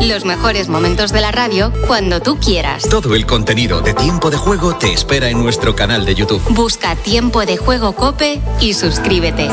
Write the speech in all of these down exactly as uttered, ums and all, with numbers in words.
Los mejores momentos de la radio cuando tú quieras. Todo el contenido de Tiempo de Juego te espera en nuestro canal de YouTube. Busca Tiempo de Juego COPE y suscríbete.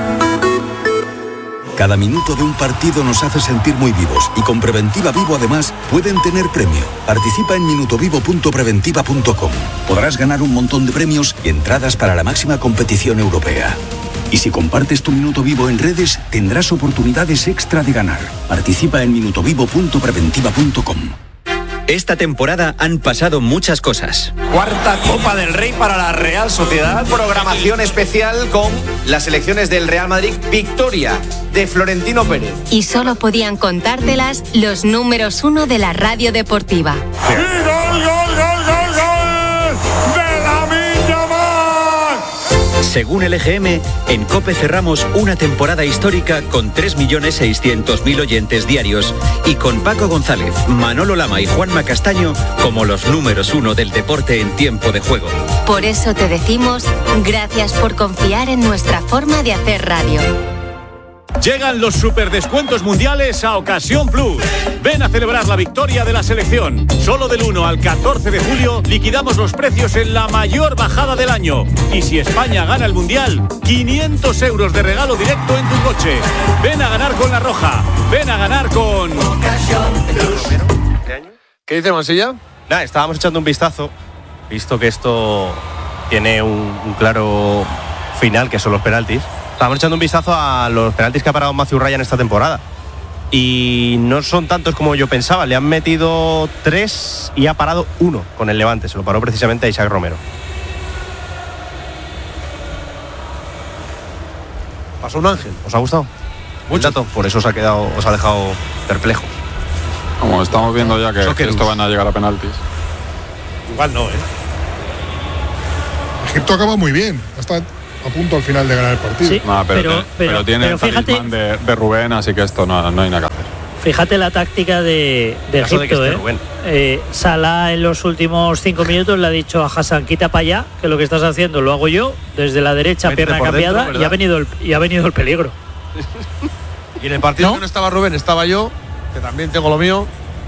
Cada minuto de un partido nos hace sentir muy vivos y con Preventiva Vivo además pueden tener premio. Participa en minutovivo punto preventiva punto com. Podrás ganar un montón de premios y entradas para la máxima competición europea. Y si compartes tu Minuto Vivo en redes, tendrás oportunidades extra de ganar. Participa en minutovivo punto preventiva punto com. Esta temporada han pasado muchas cosas. Cuarta Copa del Rey para la Real Sociedad. Programación especial con las selecciones del Real Madrid. Victoria de Florentino Pérez. Y solo podían contártelas los números uno de la radio deportiva. ¡Y gol, gol, gol, gol, gol! ¡De Lamine Yamal! Según el E G M, en COPE cerramos una temporada histórica con tres millones seiscientos mil oyentes diarios y con Paco González, Manolo Lama y Juanma Castaño como los números uno del deporte en tiempo de juego. Por eso te decimos gracias por confiar en nuestra forma de hacer radio. Llegan los superdescuentos mundiales a Ocasión Plus. Ven a celebrar la victoria de la selección. Solo del uno al catorce de julio liquidamos los precios en la mayor bajada del año. Y si España gana el mundial, quinientos euros de regalo directo en tu coche. Ven a ganar con La Roja. Ven a ganar con Ocasión Plus. ¿Qué dice Mansilla? Nada, estábamos echando un vistazo, visto que esto tiene un, un claro final, que son los penaltis. Estábamos echando un vistazo a los penaltis que ha parado Matthew Ryan esta temporada. Y no son tantos como yo pensaba. Le han metido tres y ha parado uno con el Levante. Se lo paró precisamente a Isaac Romero. Pasó un ángel. ¿Os ha gustado? Mucho. Dato, por eso os ha quedado, os ha dejado perplejos. Como estamos viendo ya que, que esto van a llegar a penaltis. Igual no, ¿eh? Egipto acaba muy bien. Está a punto al final de ganar el partido. Sí, no, pero, pero, pero, pero tiene pero el talismán de, de Rubén, así que esto no, no hay nada que hacer. Fíjate la táctica de, de Egipto, de ¿eh? eh Salah en los últimos cinco minutos le ha dicho a Hassan, quita para allá, que lo que estás haciendo lo hago yo, desde la derecha, Vete pierna cambiada, dentro, y ha venido el, y ha venido el peligro. Y en el partido ¿No? que no estaba Rubén, estaba yo, que también tengo lo mío.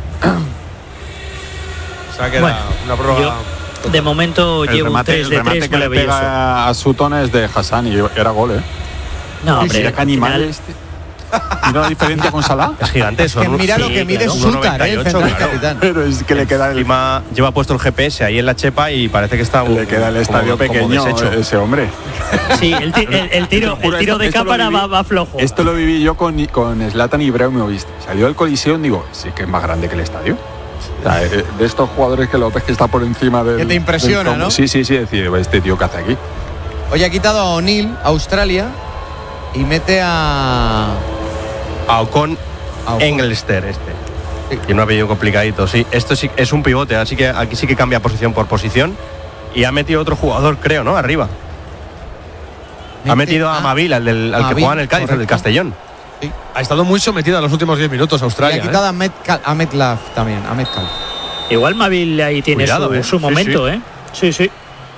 O sea que era bueno, una prórroga. Yo, de momento el llevo remate, un tres de el remate tres que le pega a Sutton es de Hassan y era gol, ¿eh? No, hombre, mira qué animal final... este. Mira la diferencia con Salah. Es gigante eso. Es que mira sí, lo que mide claro. Sutton, ¿eh? El central claro. capitán. Pero es que le queda el... Encima lleva puesto el G P S ahí en la chepa y parece que está... Le queda el estadio como, pequeño como ese hombre. Sí, el, ti, el, el tiro, el tiro de cámara va, va flojo. Esto lo viví yo con, con Zlatan Ibrahimovic. Salió del Coliseo y digo, sí que es más grande que el estadio. O sea, de estos jugadores que lo ves que está por encima del... Que te impresiona, ¿no? Sí, sí, sí, decir, este tío que hace aquí. Oye, ha quitado a O'Neill, Australia, y mete a... A Ocon, a Ocon. Engelster este. Sí. Tiene un apellido complicadito, sí. Esto sí es un pivote, así que aquí sí que cambia posición por posición. Y ha metido otro jugador, creo, ¿no? Arriba. Mete, ha metido a Mavil, al, del, al que juega en el Cádiz, el del Castellón. Sí. Ha estado muy sometida en los últimos diez minutos Australia. Y ha quitado ¿eh? a, Metcalf, a Metcalf también, a Metcalf. Igual Mavil ahí tiene Cuidado, su, eh. su momento, sí, sí. ¿eh? Sí, sí.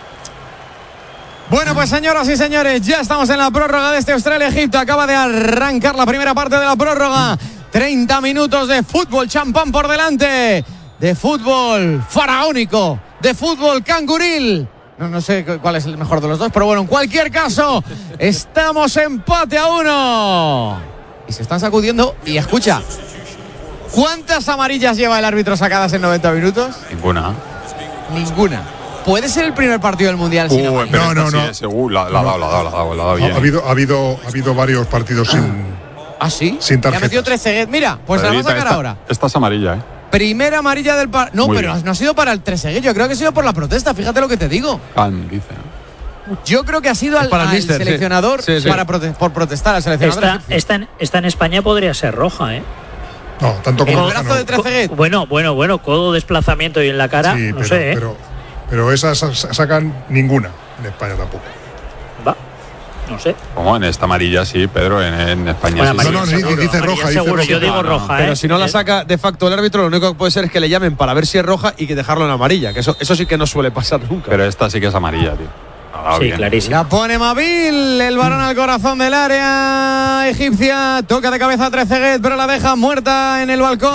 Bueno, pues señoras y señores, ya estamos en la prórroga de este Australia-Egipto. Acaba de arrancar la primera parte de la prórroga. treinta minutos de fútbol champán por delante. De fútbol faraónico. De fútbol canguril. No, no sé cuál es el mejor de los dos, pero bueno, en cualquier caso, estamos empate a uno. Y se están sacudiendo. Y escucha, ¿cuántas amarillas lleva el árbitro sacadas en noventa minutos? Ninguna. Ninguna. ¿Puede ser el primer partido del Mundial sin uh, No, no, no. Sí, uh, la, la, no. la, la, la, la, la, la, bien. Ha habido, ha, habido, ha habido varios partidos sin... ¿Ah, sí? Sin tarjetas. Le ha metido tres ceguet. Mira, pues la vamos a sacar esta, ahora. Esta es amarilla, ¿eh? Primera amarilla del par... No, Muy pero bien. no ha sido para el Trezeguet. Yo creo que ha sido por la protesta. Fíjate lo que te digo. Can, dice. Yo creo que ha sido al, al mister, seleccionador sí. Sí, sí. Para prote por protestar al seleccionador. Esta, esta, en, esta en España podría ser roja, ¿eh? No, tanto como... ¿El brazo no. de Trezeguet? Bueno, bueno, bueno. Codo, desplazamiento y en la cara, sí, no pero, sé, ¿eh? Pero, pero esas sacan ninguna en España tampoco. Va. No sé. Como en esta amarilla, sí, Pedro, en, en España bueno, sí. No, no, sí, seguro, dice roja. Dice seguro, roja. yo digo roja, ¿eh? Pero si no la saca de facto el árbitro, lo único que puede ser es que le llamen para ver si es roja y que dejarlo en amarilla, que eso, eso sí que no suele pasar nunca. Pero esta sí que es amarilla, tío. Ah, sí, bien. Clarísimo. La pone Mavil, el balón al corazón del área egipcia. Toca de cabeza a Trezeguet, pero la deja muerta en el balcón.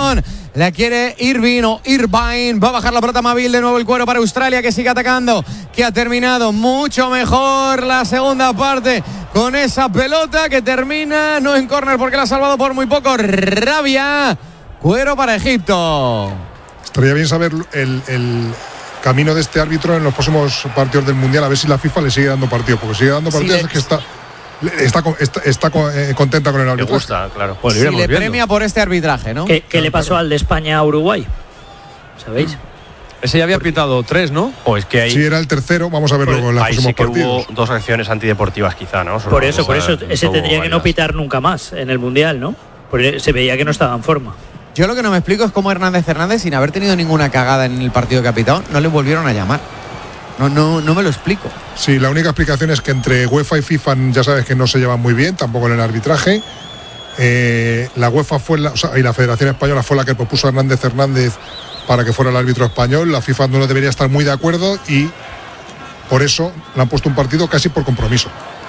La quiere Irving o Irvine. Va a bajar la pelota Mabil. De nuevo el cuero para Australia, que sigue atacando. Que ha terminado mucho mejor la segunda parte con esa pelota que termina no en córner porque la ha salvado por muy poco. Rabia. Cuero para Egipto. Estaría bien saber el, el camino de este árbitro en los próximos partidos del Mundial, a ver si la FIFA le sigue dando partidos, porque sigue dando partidos, sí, es que está está, está, está eh, contenta con el árbitro. Le gusta, claro. Pues si le viendo. Premia por este arbitraje, ¿no? ¿Qué, qué le pasó al de España a Uruguay? ¿Sabéis? Ese ya había pitado tres, ¿no? Pues que ahí, sí, era el tercero, vamos a verlo en los próximos sí que partidos. Hubo dos acciones antideportivas quizá, ¿no? Por eso, por eso, ese tendría que no pitar nunca más en el Mundial, ¿no? Porque se veía que no estaba en forma. Yo lo que no me explico es cómo Hernández Hernández, sin haber tenido ninguna cagada en el partido que ha pitado, no le volvieron a llamar. No, no, no me lo explico. Sí, la única explicación es que entre UEFA y FIFA ya sabes que no se llevan muy bien, tampoco en el arbitraje. Eh, la UEFA fue la, o sea, y la Federación Española fue la que propuso a Hernández Hernández para que fuera el árbitro español. La FIFA no debería estar muy de acuerdo y por eso le han puesto un partido casi por compromiso.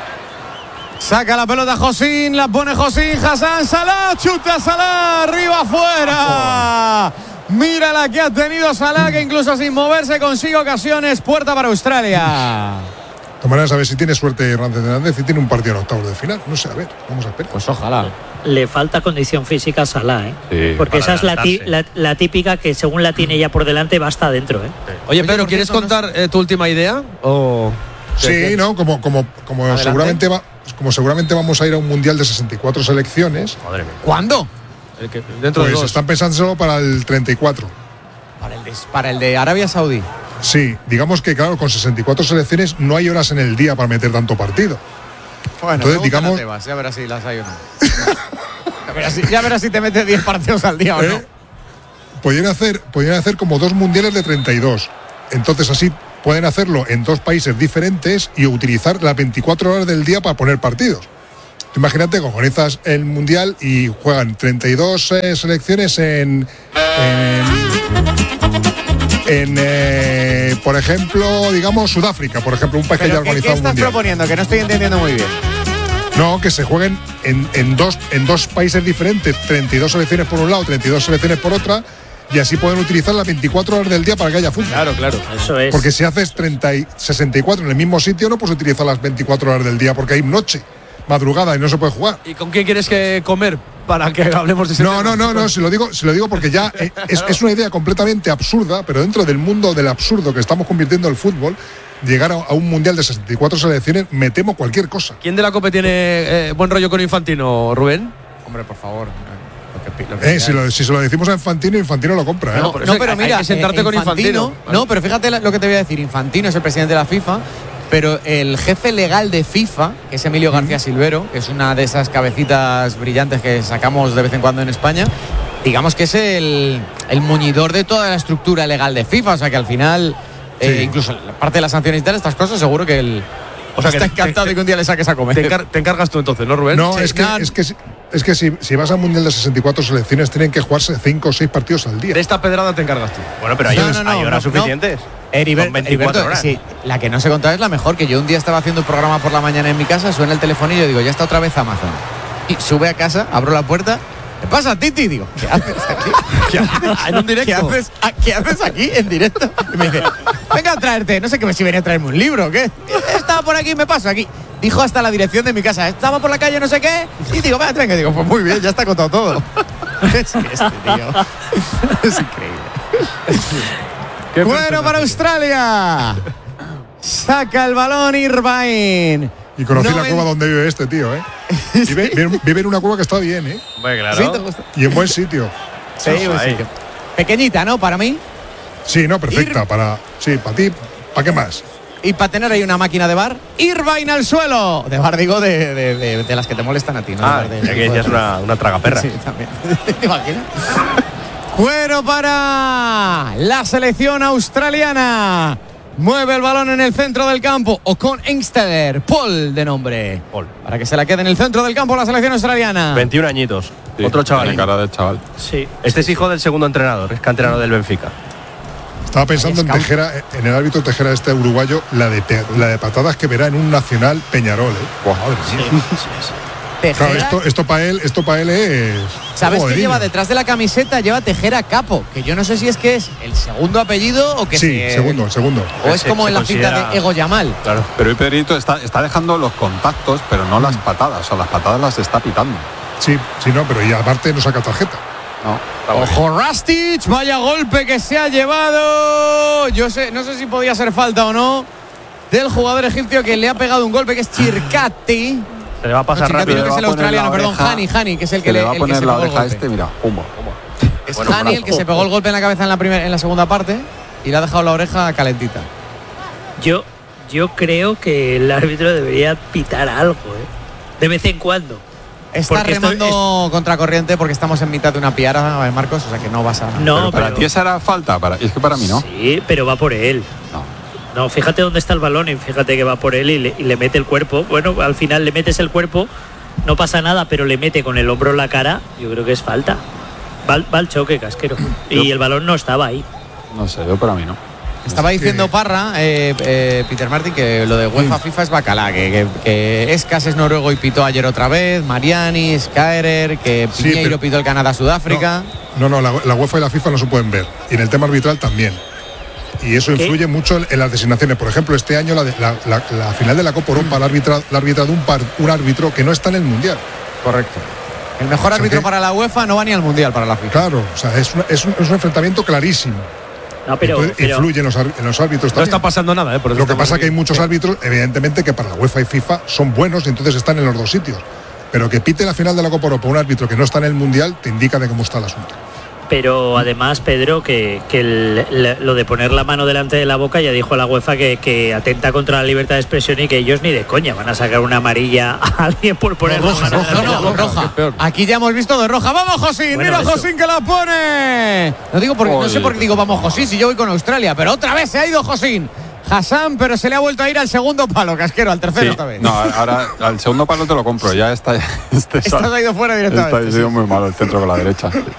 Saca la pelota Josín, la pone Josín, Hassan, Salah, chuta Salah, arriba, afuera. Mira la que ha tenido Salah, que incluso sin moverse consigue ocasiones. Puerta para Australia. De todas maneras, a ver si tiene suerte Hernández Hernández y tiene un partido en octavos de final. No sé, a ver, vamos a esperar. Pues ojalá. Le falta condición física a Salah, ¿eh? Sí, porque esa es la, tí, la, la típica que según la tiene ya por delante va hasta adentro, ¿eh? Sí. Oye, Pedro, ¿quieres contar eh, tu última idea? O... Sí, no, como, como, como seguramente va, como seguramente vamos a ir a un mundial de sesenta y cuatro selecciones. Madre mía. ¿Cuándo? El que, dentro pues de dos. Están pensándolo para el treinta y cuatro. Para el de, para el de Arabia Saudí. Sí, digamos que claro, con sesenta y cuatro selecciones no hay horas en el día para meter tanto partido. Bueno, entonces digamos, Tebas, ya verás si las hay o no. ya, verás si, ya verás si te metes diez partidos al día o ¿Eh? no. Podrían hacer, podrían hacer como dos mundiales de treinta y dos. Entonces así pueden hacerlo en dos países diferentes y utilizar las veinticuatro horas del día para poner partidos. Imagínate, organizas el mundial y juegan treinta y dos eh, selecciones en, en, en eh, por ejemplo, digamos Sudáfrica, por ejemplo, un país que haya organizado ¿qué, qué un mundial. ¿Qué estás proponiendo? Que no estoy entendiendo muy bien. No, que se jueguen en, en, dos, en dos países diferentes, treinta y dos selecciones por un lado, treinta y dos selecciones por otra. Y así pueden utilizar las veinticuatro horas del día para que haya fútbol. Claro, claro. Eso es. Porque si haces treinta y sesenta y cuatro en el mismo sitio, no puedes utilizar las veinticuatro horas del día porque hay noche, madrugada y no se puede jugar. ¿Y con quién quieres que comer para que hablemos de ese no, tema? No, no, no, no, si lo digo, si lo digo porque ya eh, es, es una idea completamente absurda, pero dentro del mundo del absurdo que estamos convirtiendo el fútbol, llegar a, a un mundial de sesenta y cuatro selecciones, me temo cualquier cosa. ¿Quién de la COPE tiene eh, buen rollo con Infantino, Rubén? Hombre, por favor. Lo que, lo que eh, si, lo, si se lo decimos a Infantino, Infantino lo compra. ¿eh? No, no, pero mira, hay que sentarte eh, con Infantino. Infantino. No, pero fíjate lo que te voy a decir. Infantino es el presidente de la FIFA, pero el jefe legal de FIFA, que es Emilio García Silvero, que es una de esas cabecitas brillantes que sacamos de vez en cuando en España, digamos que es el, el muñidor de toda la estructura legal de FIFA. O sea que al final, sí. eh, incluso la parte de las sanciones y tal, estas cosas, seguro que él o sea, está que encantado te, de que un día le saques a comer. Te, encar te encargas tú entonces, ¿no, Rubén? No, sí, es que, no. es que, es que si, si vas al mundial de sesenta y cuatro selecciones, tienen que jugarse cinco o seis partidos al día. De esta pedrada te encargas tú. Bueno, pero hay, no, no, no, hay horas no, suficientes. No. Heriberto, Heriberto, horas. Sí, la que no sé contar es la mejor, que yo un día estaba haciendo un programa por la mañana en mi casa, suena el teléfono y yo digo, ya está otra vez Amazon. Y sube a casa, abro la puerta, ¿qué pasa, Titi? Digo, ¿qué haces aquí? ¿Qué haces? ¿En un directo? ¿Qué haces, ¿Qué haces aquí en directo? Y me dice, venga a traerte, no sé qué, si venía a traerme un libro o qué. Estaba por aquí, me paso aquí. Dijo hasta la dirección de mi casa, estaba por la calle no sé qué, y digo, venga, venga, digo, pues muy bien, ya está contado todo. Es que este tío es increíble. Bueno para Australia. Saca el balón Irvine. Y conocí no la cueva en... donde vive este tío, ¿eh? Vive, vive, vive en una cueva que está bien, ¿eh? Bueno, claro. ¿Sí? Y en buen sitio. Sí, buen sitio. Pequeñita, ¿no? Para mí. Sí, no, perfecta. Ir... Para, sí, para ti, ¿para qué más? Y para tener ahí una máquina de bar, Irvine al suelo. De bar, digo, de, de, de, de las que te molestan a ti, ¿no? Ah, de, ya que decías una, una tragaperra. Sí, también. ¿Te imaginas? Cuero para la selección australiana. Mueve el balón en el centro del campo. O con Engsteder, Paul de nombre. Paul. Para que se la quede en el centro del campo la selección australiana. veintiún añitos. Sí, otro chaval. Tiene cara de chaval. Sí. Este es hijo del segundo entrenador, es canterano del Benfica. Estaba pensando en Tejera, en el árbitro Tejera este uruguayo, la de, la de patadas que verá en un Nacional Peñarol, ¿eh? Wow, madre mía. Sí, sí, sí. Tejera. Claro, esto, esto para él, esto para él es. ¿Sabes qué niño. lleva detrás de la camiseta? Lleva Tejera Capo, que yo no sé si es que es el segundo apellido o que Sí, se, segundo, segundo. O es Se- como se en la considera- cinta de Ego Yamal. Claro, pero hoy Pedrito está, está dejando los contactos, pero no las patadas. O sea, las patadas las está pitando. Sí, sí, no, pero y aparte no saca tarjeta. No, está muy bien. Ojo Rastic, vaya golpe que se ha llevado. Yo sé, no sé si podía ser falta o no del jugador egipcio que le ha pegado un golpe, que es Chircati. Se le va a pasar Chircati, rápido. creo que es el Le va a poner australiano, la perdón, oreja- Hani, Hani, que es el Que que le le, va a el que poner se la pegó el oreja a golpe. este, mira, pumba. Es Bueno, Hani el que se pegó el golpe en la cabeza en la primera, en la segunda parte y le ha dejado la oreja calentita. Yo, yo creo que el árbitro debería pitar algo, ¿eh? De vez en cuando. Está Porque esto remando contracorriente porque estamos en mitad de una piara, Marcos, o sea que no vas a. No, pero para pero- ti esa era falta, para, y es que para mí no. Sí, pero va por él. No. No, fíjate dónde está el balón y fíjate que va por él y le, y le mete el cuerpo. Bueno, al final le metes el cuerpo, no pasa nada, pero le mete con el hombro en la cara. Yo creo que es falta. Va, al- va al choque, Casquero. Y Yo- el balón no estaba ahí. No sé, yo para mí no. Estaba Es diciendo que- Parra, eh, eh, Peter Martin, que lo de UEFA FIFA es bacalá, que, que, que Escas es noruego y pitó ayer otra vez, Mariani, Skaerer, que Sí, Piñeiro pero- pitó el Canadá-Sudáfrica. No, no, la, la UEFA y la FIFA no se pueden ver. Y en el tema arbitral también. Y eso ¿Qué? influye mucho en, en las designaciones. Por ejemplo, este año la, de- la, la- la final de la Copa Europa la arbitra, la arbitra de un, par- un árbitro que no está en el Mundial. Correcto. El mejor O sea árbitro que- para la UEFA no va ni al Mundial para la FIFA. Claro, o sea, es, una- es, un, es un enfrentamiento clarísimo. No, pero, Entonces, pero- influye en los, ar- en los árbitros No también. está pasando nada, ¿eh? Por eso Lo que estamos pasa es que hay aquí. muchos árbitros, evidentemente, que para la UEFA y FIFA son buenos y entonces están en los dos sitios. Pero que pite la final de la Copa Europa un árbitro que no está en el Mundial te indica de cómo está el asunto. pero además, Pedro, que, que el- le- lo de poner la mano delante de la boca, ya dijo la UEFA que, que atenta contra la libertad de expresión y que ellos ni de coña van a sacar una amarilla a alguien por poner la roja, mano roja, delante de la no, boca. roja. peor. Aquí ya hemos visto de roja. ¡Vamos, Josín! Bueno, ¡Mira, eso. Josín que la pone! No digo porque, no sé por qué digo vamos, Josín, si yo voy con Australia, pero otra vez se ha ido Josín. Hassan, pero se le ha vuelto a ir al segundo palo, Casquero, al tercero Sí, esta vez. no, ahora al segundo palo te lo compro. Ya está. Este Estás ha ido fuera directamente. Está ha sido muy malo el centro con la derecha.